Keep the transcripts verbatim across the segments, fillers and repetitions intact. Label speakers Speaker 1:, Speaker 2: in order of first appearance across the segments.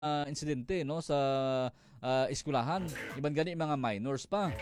Speaker 1: uh, insidente no sa uh, eskwelahan. Iban gani mga minors pa.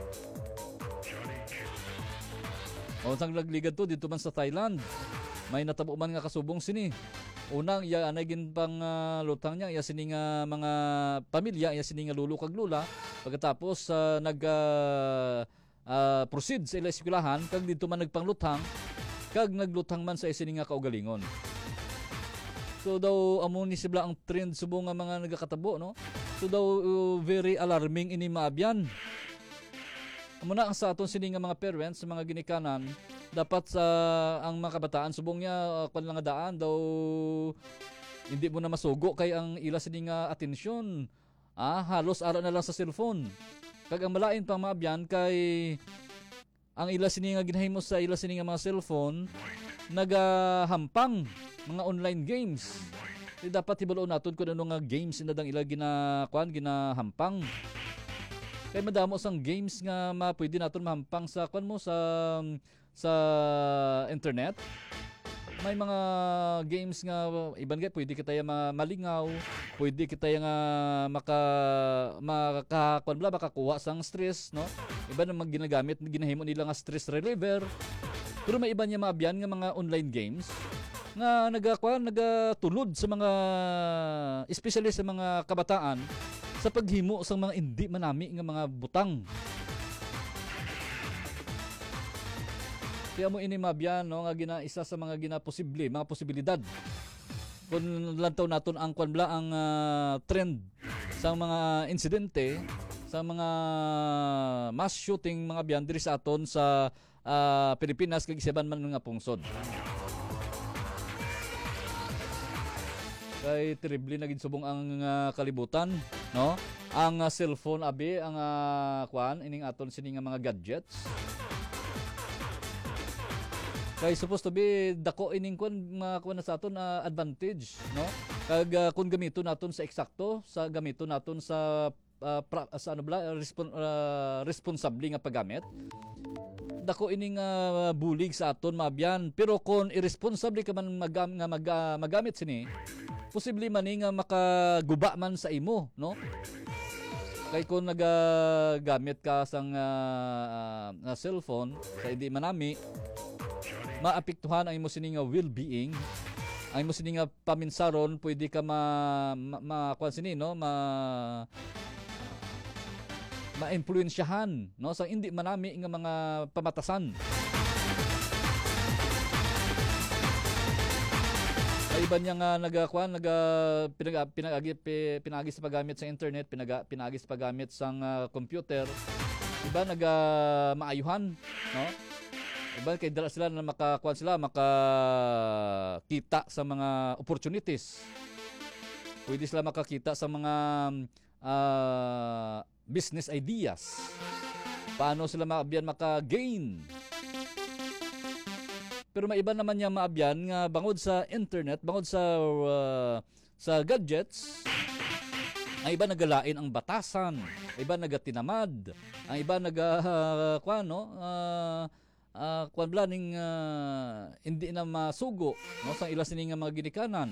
Speaker 1: O sang lagligad to dito man sa Thailand. May natabo man nga kasubong sini. Unang iya anay gin pang uh, lutang niya iya sini nga mga pamilya, iya sini nga lulo kag lula. Pagkatapos uh, nag uh, uh, proceed sa ila eskwelahan kag dito man nagpanglutang kag naglutang man sa sini nga kaugalingon. So daw amo ni sibla ang trend subong nga mga nagakatabo no. So daw uh, very alarming ini maabyan. Amo na ang sa aton sini nga mga parents, mga ginikanan, dapat sa uh, ang mga kabataan subong niya uh, kwan lang nga daan daw hindi mo na masugo kay ang ila sini nga atensyon. Ah, halos ara na lang sa cellphone. Kag ang malain pang maabyan kay ang ila sini nga ginahimo sa ila sini nga mga cellphone nagahampang mga online games. Di dapat hibaluon naton kung ano nga games na dang ila ginakuan ginahampang. Kay madamo sang games nga ma pwede naton mahampang sa kuan mo sa sa internet. May mga games nga iban gay pwede kita ya malingaw, pwede kita ya nga maka makakuan bla makakuha sang stress no. Iba na mag ginagamit ginahimo nila nga stress reliever. Pero may iba niya maabyan nga mga online games nga nagakuan nagatulod sa mga especially sa mga kabataan sa paghimo sa mga hindi manami nga mga butang. Kaya mo ini mabyan no nga gina isa sa mga ginaposible, mga posibilidad. Kung lantaw naton ang kwan bla ang uh, trend sa mga insidente, sa mga mass shooting mga byan diri sa aton sa uh, Pilipinas kag isaban man nga pungsod. Kay terrible na gid subong ang uh, kalibutan, no? Ang uh, cellphone abi ang uh, kwan ining aton sini nga mga gadgets. Kay supposed to be dako ining kwan mga kwan na sa aton uh, advantage, no? Kag uh, kung gamiton naton sa eksakto, sa gamiton naton sa uh, pra, sa ano bla respon, uh, responsable nga paggamit. Dako ining uh, bulig sa aton mabyan, pero kung irresponsible ka man magam, nga mag, uh, magamit sini, posible man nga makaguba man sa imo, no? Kay kung nagagamit ka sang uh, uh, cellphone sa hindi manami, maapektuhan ang imo sini nga well-being, ang imo sini nga paminsaron, pwede ka ma ma, ma kwan sini no, ma ma-influensyahan no sa hindi manami nga mga pamatasan. Ay iba niya nga nagakuan naga pinag pinagi pinagi sa paggamit sa internet, pinaga pinagi sa paggamit sa uh, computer. Iba naga maayuhan, no? Iba kay dala sila na makakuan sila makakita sa mga opportunities. Pwede sila makakita sa mga uh, business ideas. Paano sila maabyan maka-gain? Pero may iba naman niya maabyan nga bangod sa internet, bangod sa uh, sa gadgets, ang iba nagalain ang batasan, ang iba nagatinamad, ang iba naga uh, kuan no, uh, uh, kuan blaning uh, hindi na masugo no sa ila sini nga mga ginikanan.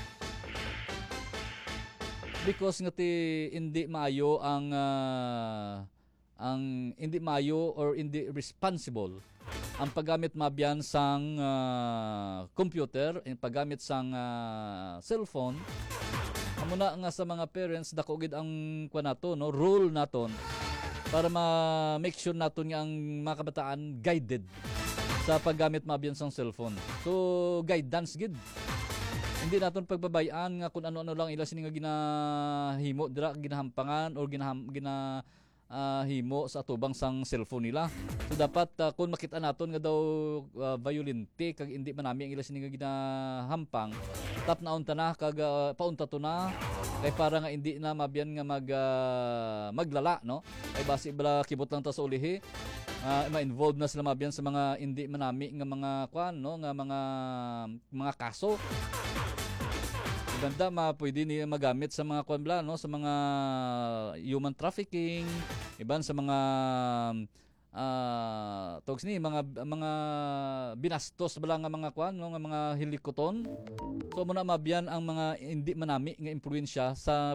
Speaker 1: Because nga ti hindi maayo ang uh, ang hindi maayo or hindi responsible ang paggamit mabyan sang uh, computer, ang paggamit sang uh, cellphone. Amo na nga sa mga parents dako gid ang kuan nato no, rule naton para ma-make sure naton nga ang mga kabataan guided sa paggamit mabyan sang cellphone. So guidance gid. Hindi naton pagbabayan nga kung ano-ano lang ila sini nga ginahimo dira ginahampangan or ginaham, gina Uh, himo sa atubang sang cellphone nila. So dapat uh, kung makita naton nga daw uh, violente kag hindi man nami ang ila sini nga ginahampang, tap na unta na kag uh, paunta to na kay para nga hindi na mabyan nga mag uh, maglala no. Kay basi bala kibot lang ta sa ulihi. Uh, ma-involve na sila mabyan sa mga hindi man nami nga mga kwan no nga mga mga kaso. Ganda ma pwede ni magamit sa mga kwanbla no sa mga human trafficking, iban sa mga ah tawag ni mga mga binastos bala nga mga kwan no, nga mga hilikoton. So muna mabyan ang mga hindi manami nga impluwensya sa